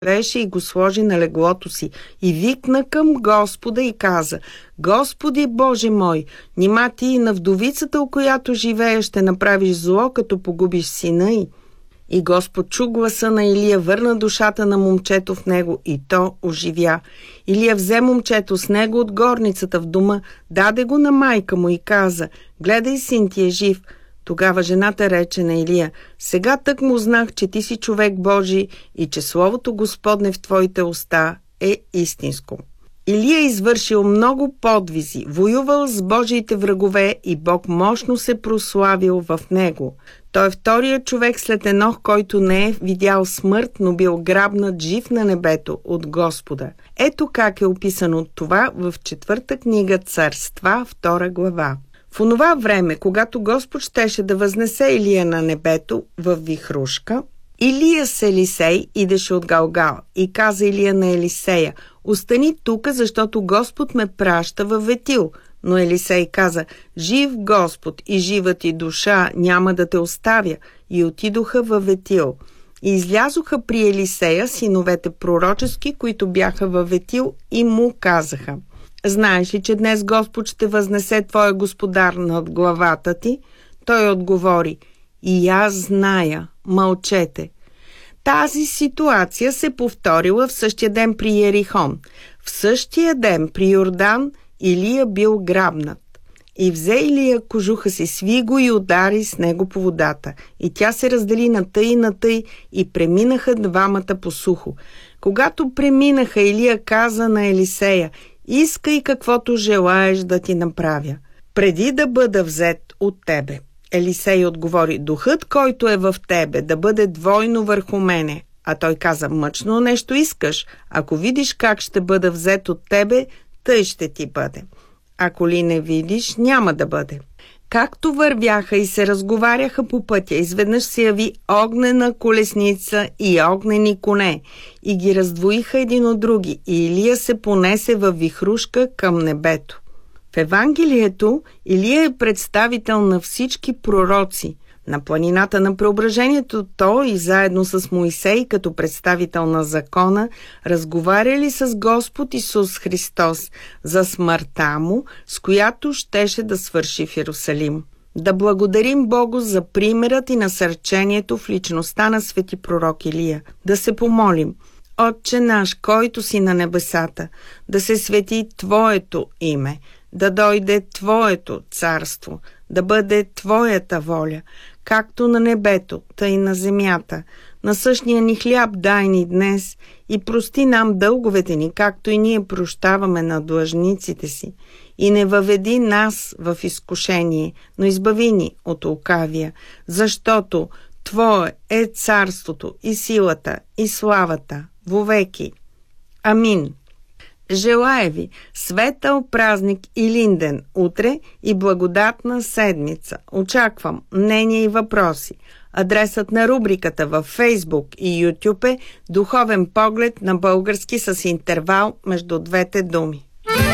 беше и го сложи на леглото си и викна към Господа и каза: Господи Боже мой, нима ти и на вдовицата, у която живея, ще направиш зло, като погубиш сина й? И Господ чу гласа на Илия, върна душата на момчето в него и то оживя. Илия взе момчето с него от горницата в дома, даде го на майка му и каза: гледай, син ти е жив. Тогава жената рече на Илия: сега тък му знах, че ти си човек Божий и че словото Господне в твоите уста е истинско. Илия извършил много подвизи, воювал с Божиите врагове и Бог мощно се прославил в него. Той е вторият човек след Енох, който не е видял смърт, но бил грабнат жив на небето от Господа. Ето как е описано това в 4 книга Царства, 2 глава. В онова време, когато Господ щеше да възнесе Илия на небето в вихрушка, Илия с Елисей идеше от Галгал и каза Илия на Елисея: остани тука, защото Господ ме праща във Ветил. Но Елисей каза: жив Господ и жива ти душа, няма да те оставя. И отидоха във Ветил. И излязоха при Елисея синовете пророчески, които бяха във Ветил, и му казаха: знаеш ли, че днес Господ ще възнесе твоя господар над главата ти? Той отговори: и аз зная, мълчете. Тази ситуация се повторила в същия ден при Ерихон. В същия ден при Йордан Илия бил грабнат. И взе Илия кожуха си, сви го и удари с него по водата. И тя се раздели на тъй и преминаха двамата по сухо. Когато преминаха, Илия каза на Елисея: искай каквото желаеш да ти направя, преди да бъда взет от тебе. Елисей отговори: духът, който е в тебе, да бъде двойно върху мене. А той каза: мъчно нещо искаш. Ако видиш как ще бъда взет от тебе, тъй ще ти бъде. Ако ли не видиш, няма да бъде. Както вървяха и се разговаряха по пътя, изведнъж се яви огнена колесница и огнени коне, и ги раздвоиха един от други, и Илия се понесе във вихрушка към небето. В Евангелието Илия е представител на всички пророци. На планината на преображението той и заедно с Моисей като представител на закона разговаряли с Господ Исус Христос за смъртта му, с която щеше да свърши в Йерусалим. Да благодарим Богу за примерът и насърчението в личността на свети пророк Илия. Да се помолим: Отче наш, който си на небесата, да се свети Твоето име, да дойде Твоето царство, да бъде Твоята воля, както на небето, тъй на земята. Насъщния ни хляб дай ни днес и прости нам дълговете ни, както и ние прощаваме на длъжниците си. И не въведи нас в изкушение, но избави ни от лукавия, защото Твое е царството и силата и славата вовеки. Амин. Желая ви светъл празник Илинден утре и благодатна седмица. Очаквам мнения и въпроси. Адресът на рубриката във Фейсбук и YouTube е Духовен поглед на български с интервал между двете думи.